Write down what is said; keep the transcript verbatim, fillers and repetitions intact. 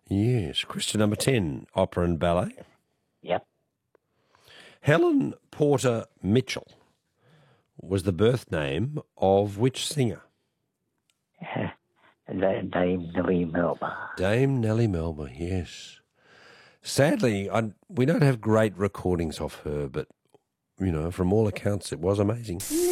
Yes. Question number ten, opera and ballet. Yep. Helen Porter Mitchell was the birth name of which singer? Dame Nellie Melba. Dame Nellie Melba, yes. Sadly, I, we don't have great recordings of her, but, you know, from all accounts, it was amazing.